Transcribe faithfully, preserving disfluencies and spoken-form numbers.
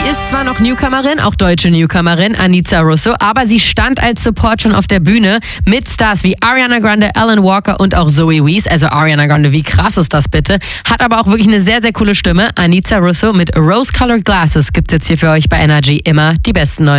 Sie ist zwar noch Newcomerin, auch deutsche Newcomerin, Anica Russo, aber sie stand als Support schon auf der Bühne mit Stars wie Ariana Grande, Alan Walker und auch Zoe Wees. Also Ariana Grande, wie krass ist das bitte? Hat aber auch wirklich eine sehr, sehr coole Stimme. Anica Russo mit Rose-Colored Glasses gibt's jetzt hier für euch bei Energy immer die besten neuen.